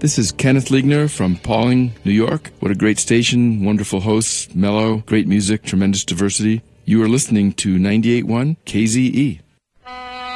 This is Kenneth Liegner from Pawling, New York. What a great station, wonderful hosts, mellow, great music, tremendous diversity. You are listening to 98.1 KZE.